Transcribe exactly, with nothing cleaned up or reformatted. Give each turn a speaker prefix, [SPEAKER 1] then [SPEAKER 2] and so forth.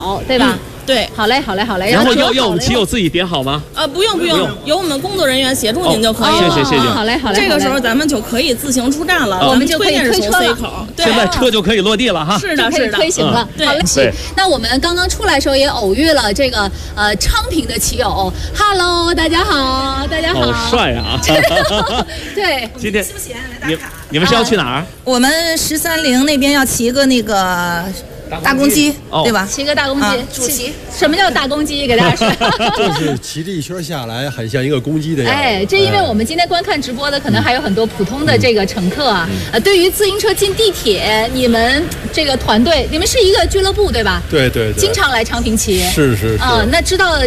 [SPEAKER 1] 好，对吧？
[SPEAKER 2] 嗯对，
[SPEAKER 1] 好嘞，好嘞，好嘞。
[SPEAKER 3] 然后要
[SPEAKER 1] 要
[SPEAKER 3] 要我们骑友自己点好吗？
[SPEAKER 2] 呃，不用不用，由我们工作人员协助您就可以了。
[SPEAKER 3] 谢谢谢谢。
[SPEAKER 1] 好嘞好嘞。
[SPEAKER 2] 这个时候咱们就可以自行出站了，
[SPEAKER 1] 我们就可以推车了。
[SPEAKER 3] 现在车就可以落地了哈。
[SPEAKER 2] 是的，
[SPEAKER 1] 是的，推行了。好嘞。
[SPEAKER 3] 对。
[SPEAKER 1] 那我们刚刚出来的时候也偶遇了这个呃昌平的骑友 ，Hello， 大家好，大家好。
[SPEAKER 3] 好帅啊！
[SPEAKER 1] 对。
[SPEAKER 3] 今天
[SPEAKER 2] 休闲来打卡。
[SPEAKER 3] 你们是要去哪儿？
[SPEAKER 2] 我们十三陵那边要骑一个那个。大公鸡，对吧？
[SPEAKER 1] 骑个大公鸡，
[SPEAKER 2] 主骑。
[SPEAKER 1] 什么叫大公鸡？给大家说。
[SPEAKER 4] 就是骑这一圈下来，很像一个公鸡的样子。
[SPEAKER 1] 哎，这因为我们今天观看直播的，可能还有很多普通的这个乘客啊。呃，对于自行车进地铁，你们这个团队，你们是一个俱乐部对吧？
[SPEAKER 4] 对对对。
[SPEAKER 1] 经常来昌平骑。
[SPEAKER 4] 是是是。
[SPEAKER 1] 啊，那知道。